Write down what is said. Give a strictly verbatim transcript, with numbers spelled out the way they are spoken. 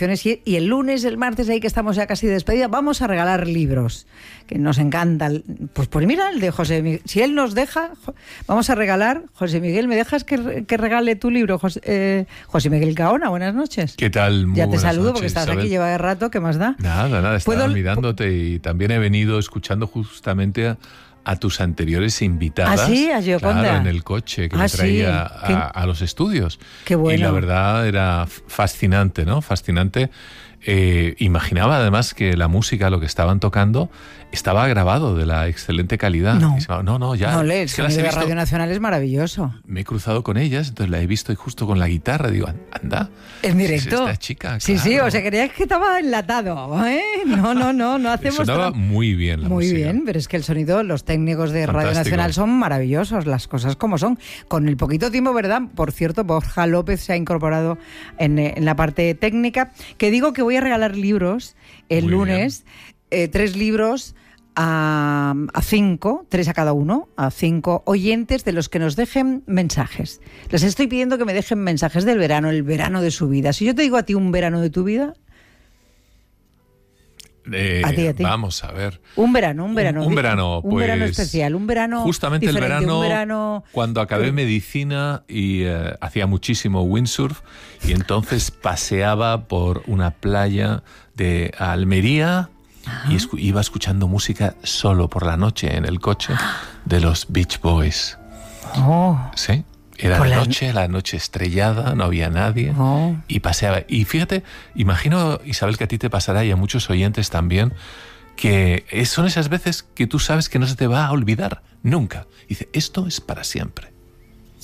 canciones y, y el lunes, el martes, ahí que estamos ya casi de despedida, vamos a regalar libros, que nos encanta. Pues, pues mira, el de José Miguel. Si él nos deja, vamos a regalar. José Miguel, ¿me dejas que, que regale tu libro? José, eh, José Miguel Gaona, buenas noches. ¿Qué tal? Muy ya te saludo noches, porque estás Isabel. aquí, lleva de rato, ¿qué más da? Nada, nada, estaba ¿Puedo... mirándote y también he venido escuchando justamente a, a tus anteriores invitadas. ¿Ah, sí? A Gioconda. Claro, en el coche que ah, me traía sí. a, ¿Qué? a los estudios. Qué bueno. Y la verdad era fascinante, ¿no? Fascinante. Eh, imaginaba además que la música, lo que estaban tocando, estaba grabado de la excelente calidad. No, y se, no, no, ya. No, el es que las he sonido de visto, Radio Nacional es maravilloso. Me he cruzado con ellas, entonces la he visto y justo con la guitarra digo, anda. En directo. Es esta chica, Sí, claro. sí, o sea, creías que estaba enlatado. ¿eh? No, no, no, no hacemos... Sonaba tra- muy bien la Muy música. bien, pero es que el sonido, los técnicos de Radio Fantástico. Nacional son maravillosos, las cosas como son. Con el poquito tiempo, ¿verdad? Por cierto, Borja López se ha incorporado en, en la parte técnica, que digo que voy a regalar libros el Muy lunes, eh, tres libros a, a cinco, tres a cada uno, a cinco oyentes de los que nos dejen mensajes. Les estoy pidiendo que me dejen mensajes del verano, el verano de su vida. Si yo te digo a ti un verano de tu vida... Eh, A ti, a ti. Vamos a ver. Un verano, un verano. Un, un verano, un pues, verano especial, un verano justamente el diferente, verano, un verano... cuando acabé medicina y eh, hacía muchísimo windsurf y entonces paseaba por una playa de Almería y escu- iba escuchando música solo por la noche en el coche de los Beach Boys. Oh. Sí. Era Por de la- noche, la noche estrellada, no había nadie. Oh. Y paseaba. Y fíjate, imagino, Isabel, que a ti te pasará y a muchos oyentes también, que es- son esas veces que tú sabes que no se te va a olvidar nunca. Dice, esto es para siempre.